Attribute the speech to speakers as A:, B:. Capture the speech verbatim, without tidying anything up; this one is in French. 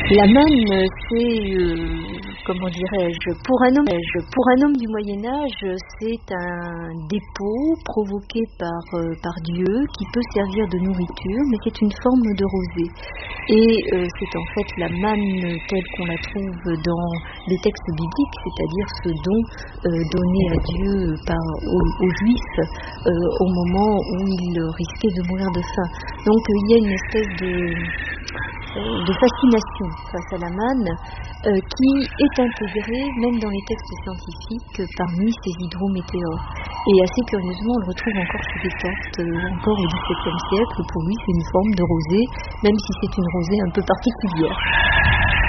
A: La manne, c'est, euh, comment dirais-je, pour un homme, pour un homme du Moyen Âge, c'est un dépôt provoqué par, euh, par Dieu qui peut servir de nourriture, mais qui est une forme de rosée. Et euh, c'est en fait la manne telle qu'on la trouve dans les textes bibliques, c'est-à-dire ce don euh, donné à Dieu par, aux, aux Juifs euh, au moment où ils risquaient de mourir de faim. Donc euh, il y a une espèce de... de fascination face à la manne euh, qui est intégrée même dans les textes scientifiques euh, parmi ces hydrométéores. Et assez curieusement, on le retrouve encore chez Descartes, euh, encore au dix-septième siècle. Pour lui, c'est une forme de rosée, même si c'est une rosée un peu particulière.